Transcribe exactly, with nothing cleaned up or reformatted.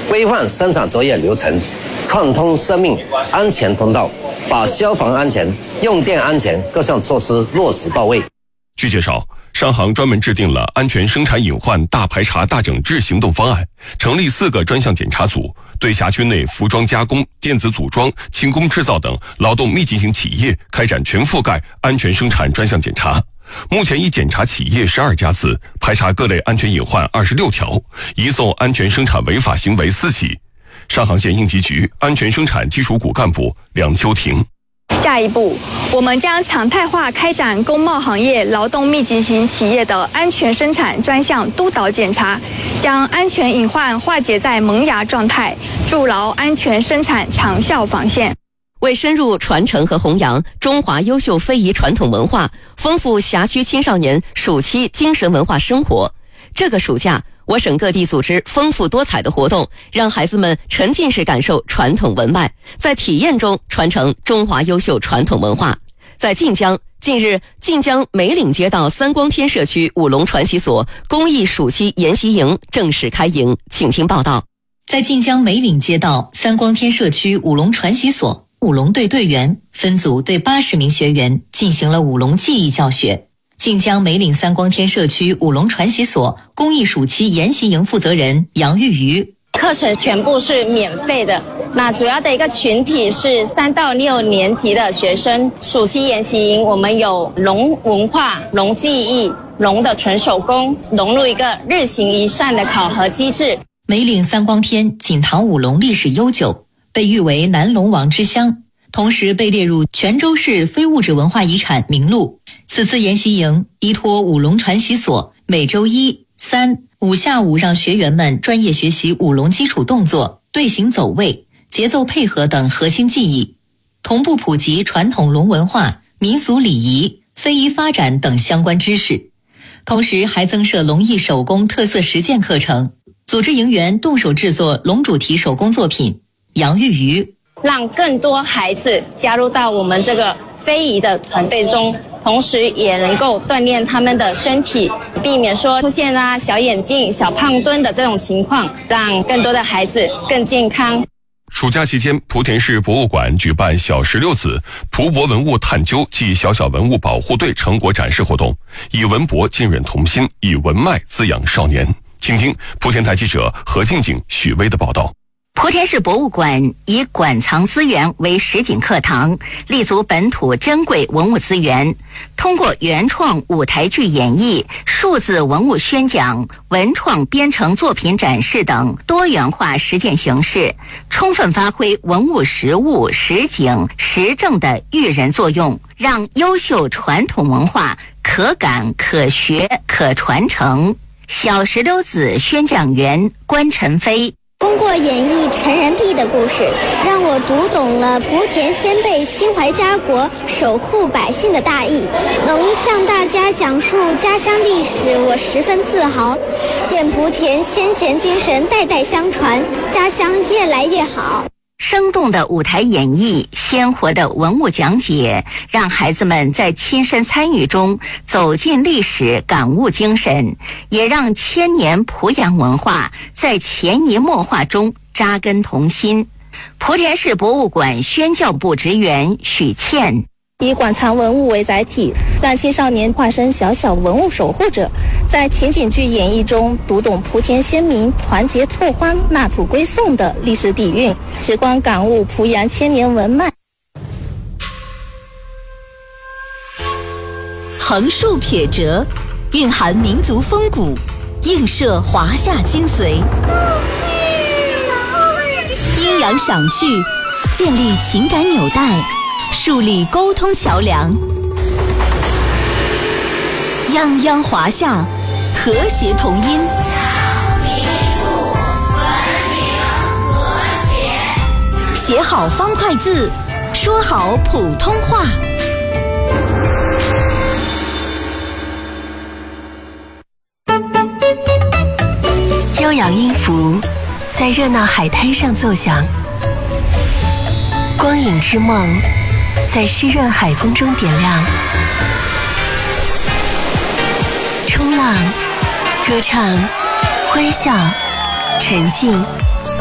规范生产作业流程，畅通生命安全通道，把消防安全、用电安全各项措施落实到位。 据介绍，商行专门制定了安全生产隐患大排查大整治行动方案，成立四个专项检查组，对辖区内服装加工、电子组装、轻工制造等劳动密集型企业开展全覆盖安全生产专项检查。目前已检查企业十二家次，排查各类安全隐患二十六条，移送安全生产违法行为四起。上杭县应急局安全生产技术股干部梁秋婷。 下一步，我们将常态化开展工贸行业劳动密集型企业的安全生产专项督导检查，将安全隐患化解在萌芽状态，筑牢安全生产长效防线。 为深入传承和弘扬中华优秀非遗传统文化，丰富辖区青少年暑期精神文化生活，这个暑假，我省各地组织丰富多彩的活动，让孩子们沉浸式感受传统文脉，在体验中传承中华优秀传统文化。在晋江，近日晋江梅岭街道三光天社区舞龙传习所公益暑期研习营正式开营，请听报道。 在晋江梅岭街道三光天社区舞龙传习所，舞龙队队员分组对八十名学员进行了舞龙技艺教学。晋江梅岭三光天社区舞龙传习所公益暑期研习营负责人杨玉瑜， 课程全部是免费的，那主要的一个群体是三到六年级的学生。暑期研习营我们有龙文化、龙技艺、龙的纯手工，融入一个日行一善的考核机制。 梅岭三光天锦塘舞龙历史悠久，被誉为南龙王之乡，同时被列入泉州市非物质文化遗产名录。此次研习营依托舞龙传习所每周一、三、五下午让学员们专业学习舞龙基础动作、队形走位、节奏配合等核心技艺，同步普及传统龙文化、民俗礼仪、非遗发展等相关知识。同时还增设龙艺手工特色实践课程，组织营员动手制作龙主题手工作品。杨玉瑜， 让更多孩子加入到我们这个非遗的团队中，同时也能够锻炼他们的身体，避免说出现啊小眼镜、小胖墩的这种情况，让更多的孩子更健康。 暑假期间，莆田市博物馆举办小石榴子蒲博文物探究暨小小文物保护队成果展示活动，以文博浸润童心，以文脉滋养少年。请听莆田台记者何静静、许巍的报道。 莆田市博物馆以馆藏资源为实景课堂，立足本土珍贵文物资源，通过原创舞台剧演绎、数字文物宣讲、文创编程作品展示等多元化实践形式，充分发挥文物实物、实景、实证的育人作用，让优秀传统文化可感、可学、可传承。小石榴子宣讲员关晨飞， 通过演绎陈仁弼的故事，让我读懂了莆田先辈心怀家国、守护百姓的大义。能向大家讲述家乡历史，我十分自豪。愿莆田先贤精神代代相传，家乡越来越好。 生动的舞台演绎，鲜活的文物讲解，让孩子们在亲身参与中走进历史，感悟精神，也让千年濮阳文化在潜移默化中扎根童心。莆田市博物馆宣教部职员许倩， 以馆藏文物为载体，让青少年化身小小文物守护者，在情景剧演绎中读懂莆田先民团结拓荒、纳土归宋的历史底蕴，直观感悟濮阳千年文脉。 横竖撇折，蕴含民族风骨，映射华夏精髓。阴阳赏趣，建立情感纽带，树立沟通桥梁，泱泱华夏，和谐同音。写好方块字，说好普通话。 悠扬音符在热闹海滩上奏响，光影之梦在湿润海风中点亮。冲浪、歌唱、欢笑、沉静、